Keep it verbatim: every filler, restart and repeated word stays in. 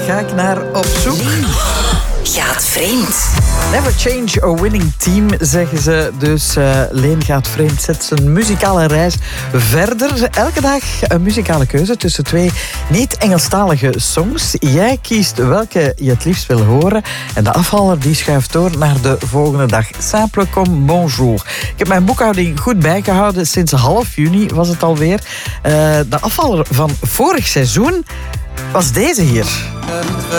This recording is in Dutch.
ga ik naar op zoek. Leen gaat vreemd. Never change a winning team, zeggen ze. Dus uh, Leen gaat vreemd, zet zijn muzikale reis verder. Elke dag een muzikale keuze tussen twee niet-Engelstalige songs. Jij kiest welke je het liefst wil horen. En de afvaller die schuift door naar de volgende dag. Simple comme bonjour. Ik heb mijn boekhouding goed bijgehouden. Sinds half juni was het alweer. Uh, de afvaller van vorig seizoen was deze hier.